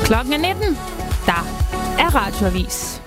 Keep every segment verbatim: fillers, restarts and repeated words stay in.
Klokken er nitten. Der er Radioavis.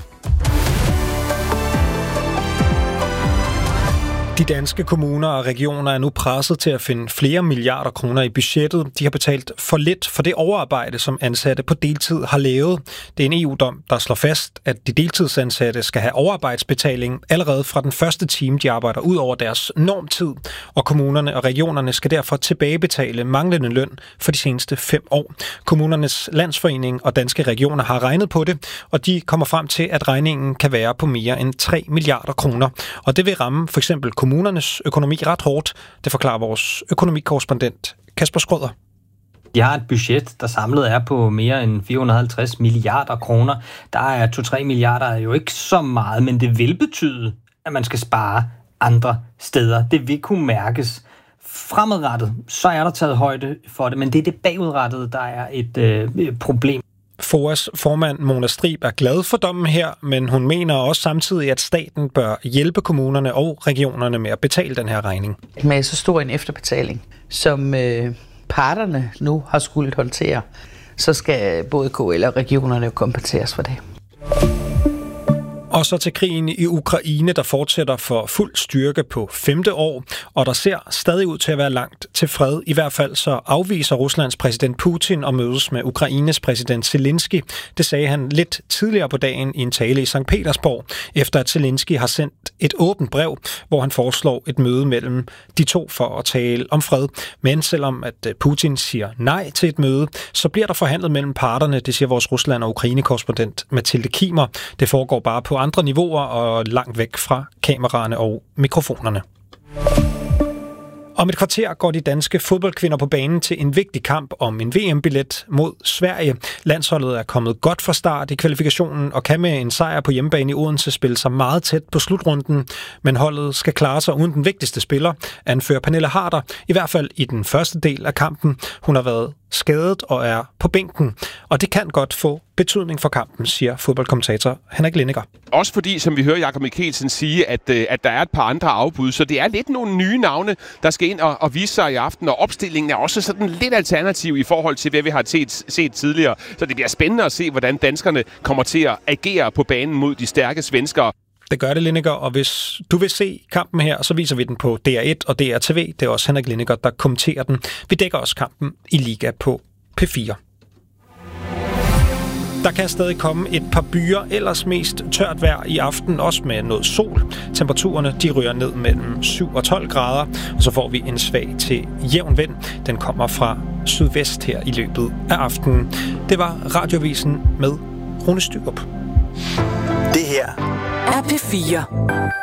De danske kommuner og regioner er nu presset til at finde flere milliarder kroner i budgettet. De har betalt for lidt for det overarbejde, som ansatte på deltid har lavet. Det er en E U-dom, der slår fast, at de deltidsansatte skal have overarbejdsbetaling allerede fra den første time, de arbejder ud over deres normtid. Og kommunerne og regionerne skal derfor tilbagebetale manglende løn for de seneste fem år. Kommunernes Landsforening og Danske Regioner har regnet på det, og de kommer frem til, at regningen kan være på mere end tre milliarder kroner. Og det vil ramme for eksempel kommunernes økonomi ret hårdt. Det forklarer vores økonomikorrespondent Kasper Schrøder. De har et budget, der samlet er på mere end fire hundrede og halvtreds milliarder kroner. Der er to til tre milliarder jo ikke så meget, men det vil betyde, at man skal spare andre steder. Det vil kunne mærkes. Fremadrettet, så er der taget højde for det, men det er det bagudrettede, der er et øh, problem. F O A's formand Mona Strib er glad for dommen her, men hun mener også samtidig, at staten bør hjælpe kommunerne og regionerne med at betale den her regning. Med så stor en efterbetaling, som øh, parterne nu har skulle håndtere, så skal både K L og regionerne kompenseres for det. Og så til krigen i Ukraine, der fortsætter for fuld styrke på femte år, og der ser stadig ud til at være langt til fred. I hvert fald så afviser Ruslands præsident Putin at mødes med Ukraines præsident Zelensky. Det sagde han lidt tidligere på dagen i en tale i Sankt Petersborg, efter at Zelensky har sendt et åbent brev, hvor han foreslår et møde mellem de to for at tale om fred. Men selvom at Putin siger nej til et møde, så bliver der forhandlet mellem parterne, det siger vores Rusland- og Ukraine-korrespondent Mathilde Kimer. Det foregår bare på andre niveauer og langt væk fra kameraerne og mikrofonerne. Om et kvarter går de danske fodboldkvinder på banen til en vigtig kamp om en V M-billet mod Sverige. Landsholdet er kommet godt fra start i kvalifikationen og kan med en sejr på hjemmebane i Odense spille sig meget tæt på slutrunden. Men holdet skal klare sig uden den vigtigste spiller, anfører Pernille Harder, i hvert fald i den første del af kampen. Hun har været skadet og er på bænken, og det kan godt få betydning for kampen, siger fodboldkommentator Henrik Lindegaard. Også fordi, som vi hører Jakob Mikkelsen sige, at, at der er et par andre afbud, så det er lidt nogle nye navne, der skal ind og, og vise sig i aften, og opstillingen er også sådan lidt alternativ i forhold til, hvad vi har set, set tidligere. Så det bliver spændende at se, hvordan danskerne kommer til at agere på banen mod de stærke svenskere. Det gør det, Lindegaard, og hvis du vil se kampen her, så viser vi den på D R et og D R T V. Det er også Henrik Lindegaard, der kommenterer den. Vi dækker også kampen i Liga på P fire. Der kan stadig komme et par byer, ellers mest tørt vejr i aften, også med noget sol. Temperaturerne de ryger ned mellem syv og tolv grader, og så får vi en svag til jævn vind. Den kommer fra sydvest her i løbet af aftenen. Det var Radioavisen med Rune Styrup. Det her er P fire.